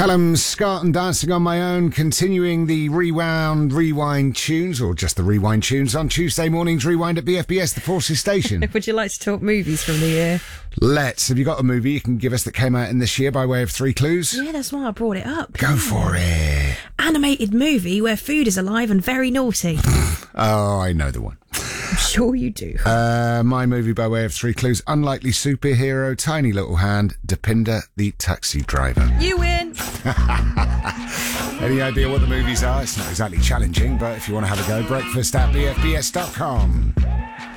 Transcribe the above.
Callum Scott and Dancing on My Own, continuing the rewind tunes, or just the rewind tunes, on Tuesday morning's Rewind at BFBS, the Forces Station. Would you like to talk movies from the year? Let's. Have you got a movie you can give us that came out in this year by way of 3 clues? Yeah, that's why I brought it up. Go for it. Animated movie where food is alive and very naughty. Oh, I know the one. I'm sure you do. My movie by way of 3 clues: unlikely superhero, tiny little hand, Deepinder the taxi driver. You win. Any idea what the movies are? It's not exactly challenging, but if you want to have a go, breakfast at bfbs.com.